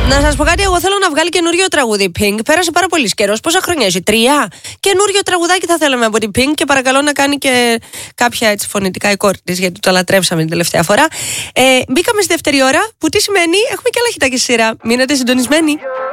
Να σας πω κάτι, εγώ θέλω να βγάλει καινούριο τραγούδι Pink. Πέρασε πάρα πολύ καιρός. Πόσα χρόνια έχει, 3? Καινούριο τραγουδάκι θα θέλαμε από την Pink και παρακαλώ να κάνει και κάποια έτσι φωνητικά η κόρη της, γιατί το λατρέψαμε την τελευταία φορά. Μπήκαμε στη δεύτερη ώρα, που τι σημαίνει, έχουμε και άλλα χιτά και σειρά. Μείνετε συντονισμένοι.